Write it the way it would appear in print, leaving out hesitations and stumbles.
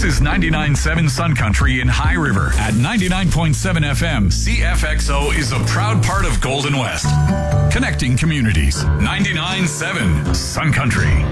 is 99.7 Sun Country in High River. At 99.7 FM, CFXO is a proud part of Golden West. Connecting communities. 99.7 Sun Country.